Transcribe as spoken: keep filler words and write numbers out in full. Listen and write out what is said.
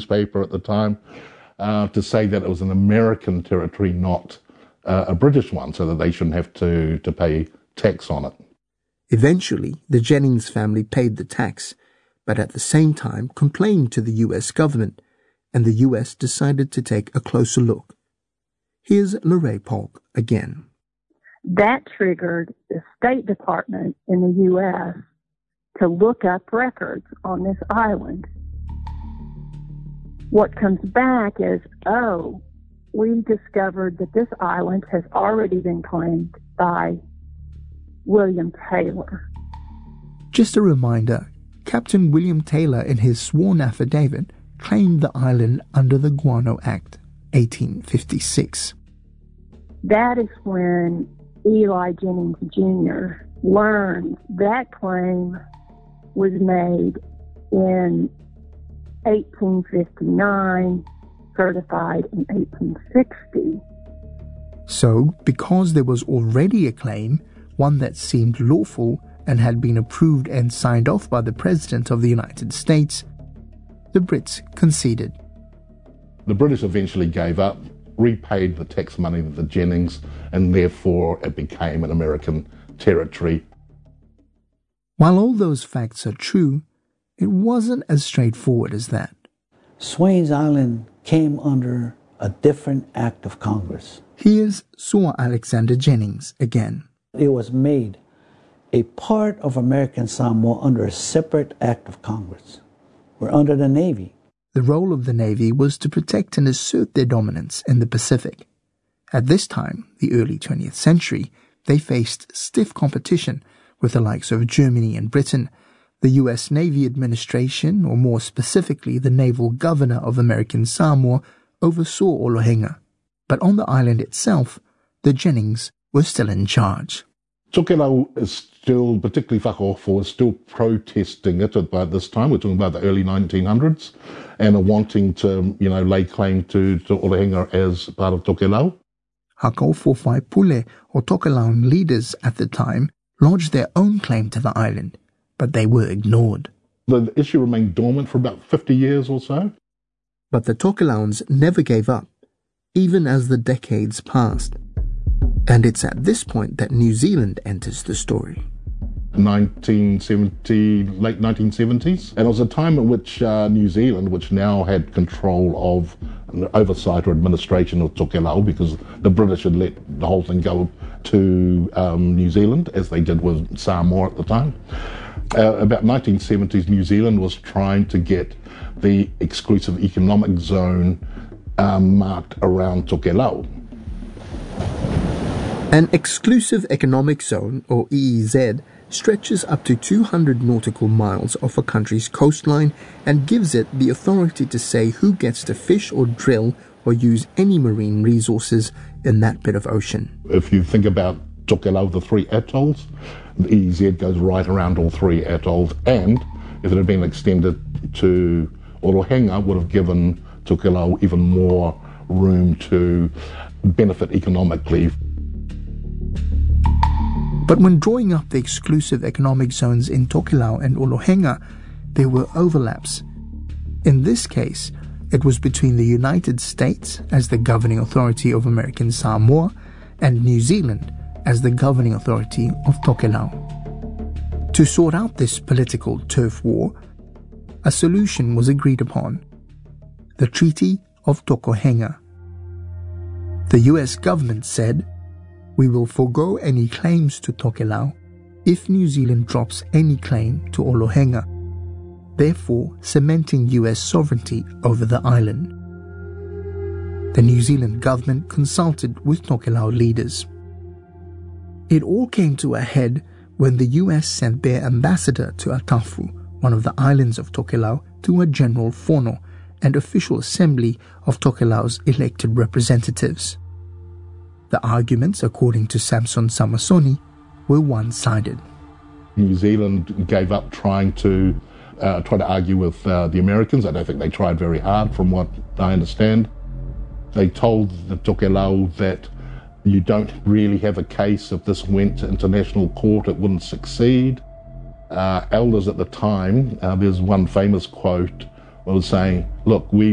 newspaper at the time uh, to say that it was an American territory, not uh, a British one, so that they shouldn't have to, to pay tax on it. Eventually, the Jennings family paid the tax, but at the same time complained to the U S government, and the U S decided to take a closer look. Here's Lorraine Polk again. That triggered the State Department in the U S to look up records on this island. What comes back is, oh, we discovered that this island has already been claimed by William Taylor. Just a reminder, Captain William Taylor in his sworn affidavit claimed the island under the Guano Act, eighteen fifty-six. That is when Eli Jennings Junior learned that claim was made in eighteen fifty-nine, certified in eighteen sixty. So, because there was already a claim, one that seemed lawful and had been approved and signed off by the President of the United States, the Brits conceded. The British eventually gave up, repaid the tax money to the Jennings, and therefore it became an American territory. While all those facts are true, it wasn't as straightforward as that. Swains Island came under a different act of Congress. Here's Sir Alexander Jennings again. It was made a part of American Samoa under a separate act of Congress. We're under the Navy. The role of the Navy was to protect and assert their dominance in the Pacific. At this time, the early twentieth century, they faced stiff competition with the likes of Germany and Britain. The U S Navy Administration, or more specifically the Naval Governor of American Samoa, oversaw Olohenga. But on the island itself, the Jennings were still in charge. Tokelau is still, particularly Whakaofo, is still protesting it by this time. We're talking about the early nineteen hundreds, and are wanting to, you know, lay claim to, to Olohenga as part of Tokelau. Hakaofo Whaipule, or Tokelauan leaders at the time, lodged their own claim to the island, but they were ignored. The issue remained dormant for about fifty years or so. But the Tokelauans never gave up, even as the decades passed. And it's at this point that New Zealand enters the story. nineteen seventy, late nineteen seventies. And it was a time in which uh, New Zealand, which now had control of oversight or administration of Tokelau, because the British had let the whole thing go to um, New Zealand, as they did with Samoa at the time. Uh, about nineteen seventies, New Zealand was trying to get the exclusive economic zone um, marked around Tokelau. An exclusive economic zone, or E E Z, stretches up to two hundred nautical miles off a country's coastline and gives it the authority to say who gets to fish or drill or use any marine resources in that bit of ocean. If you think about Tokelau, the three atolls, the E E Z goes right around all three atolls, and if it had been extended to Olohenga, would have given Tokelau even more room to benefit economically. But when drawing up the exclusive economic zones in Tokelau and Olohenga, there were overlaps. In this case, it was between the United States as the governing authority of American Samoa and New Zealand as the governing authority of Tokelau. To sort out this political turf war, a solution was agreed upon: the Treaty of Tokohenga. The U S government said, "We will forego any claims to Tokelau if New Zealand drops any claim to Olohenga, therefore cementing U S sovereignty over the island." The New Zealand government consulted with Tokelau leaders. It all came to a head when the U S sent their ambassador to Atafu, one of the islands of Tokelau, to a general whono and official assembly of Tokelau's elected representatives. The arguments, according to Samson Samasoni, were one-sided. New Zealand gave up trying to uh, try to argue with uh, the Americans. I don't think they tried very hard, from what I understand. They told the Tokelau that you don't really have a case. If this went to international court, it wouldn't succeed. Uh, elders at the time, uh, there's one famous quote, was saying, "Look, we